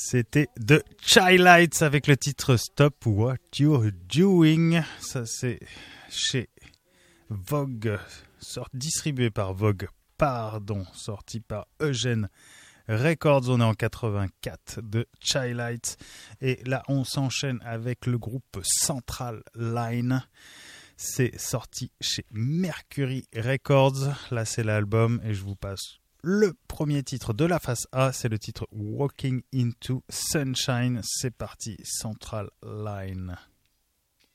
C'était The Chi-Lites avec le titre Stop What You're Doing. Ça c'est chez Vogue, distribué par Vogue, sorti par Eugène Records. On est en 84 de Chi-Lites. Et là on s'enchaîne avec le groupe Central Line. C'est sorti chez Mercury Records. Là c'est l'album et je vous passe le premier titre de la face A, c'est le titre Walking into Sunshine. C'est parti, Central Line.